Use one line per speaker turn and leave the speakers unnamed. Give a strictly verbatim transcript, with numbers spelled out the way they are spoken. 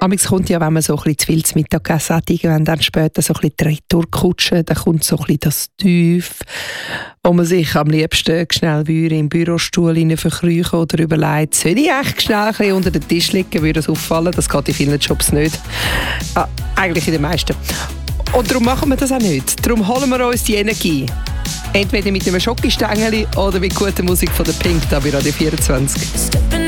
Amigs kommt ja, wenn man so ein bisschen zu viel zu Mittag gegessen hat, irgendwann dann später so ein bisschen die Retourkutsche, dann kommt so ein bisschen das Tief, wo man sich am liebsten schnell würde im Bürostuhl rein verkriechen oder überlegt, soll ich echt schnell ein bisschen unter den Tisch liegen, würde das auffallen? Das geht in vielen Jobs nicht. Ah, eigentlich in den meisten. Und darum machen wir das auch nicht. Darum holen wir uns die Energie. Entweder mit einem Schokostängeli oder mit guter Musik von der Pink, da bei Radio vierundzwanzig.